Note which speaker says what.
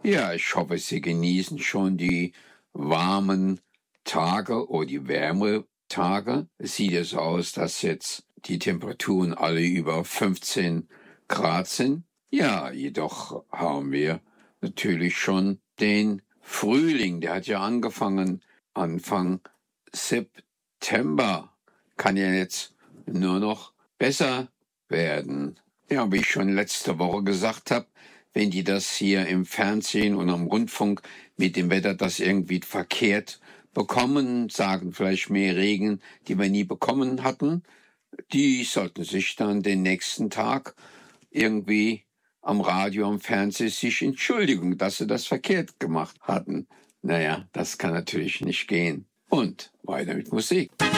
Speaker 1: Ja, ich hoffe, Sie genießen schon die warmen Tage oder die Wärmetage. Es sieht ja so aus, dass jetzt die Temperaturen alle über 15 Grad sind. Ja, jedoch haben wir natürlich schon den Frühling. Der hat ja angefangen Anfang September. Kann ja jetzt nur noch besser werden. Ja, wie ich schon letzte Woche gesagt habe, wenn die das hier im Fernsehen und am Rundfunk mit dem Wetter das irgendwie verkehrt bekommen, sagen vielleicht mehr Regen, die wir nie bekommen hatten, die sollten sich dann den nächsten Tag irgendwie am Radio, am Fernsehen sich entschuldigen, dass sie das verkehrt gemacht hatten. Naja, das kann natürlich nicht gehen. Und weiter mit Musik.